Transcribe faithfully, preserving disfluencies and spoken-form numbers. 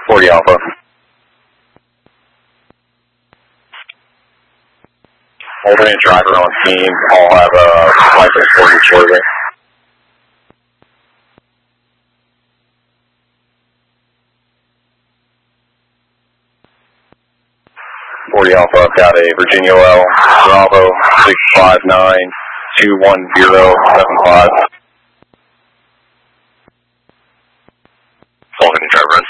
forty Alpha. Alternate driver on scene, all have a license for each other. forty Alpha, I've got a Virginia L, Bravo, six five nine, two one zero seven five. Alternate driver on